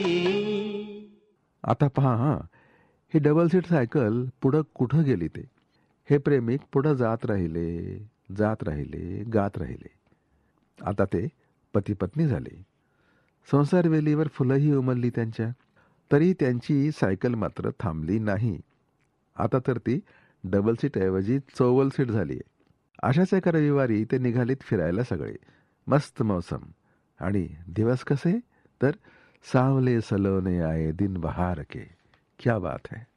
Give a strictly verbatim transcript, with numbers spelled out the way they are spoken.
आता पहा हा, ही डबल सीट सायकल पुढं कुठं गेली ते. हे प्रेमिक पुढं जात राहिले, जात राहिले, गात राहिले. आता ते पती पत्नी झाले. संसार वेलीवर फुलंही उमलली त्यांच्या. तरी त्यांची सायकल मात्र थांबली नाही. आता तर ती डबल सीट ऐवजी चौवल सीट झाली आहे. अशाच एका रविवारी ते निघालीत फिरायला सगळे. मस्त मौसम. आणि दिवस कसे तर सावले सलोने आए दिन बहार के. क्या बात है.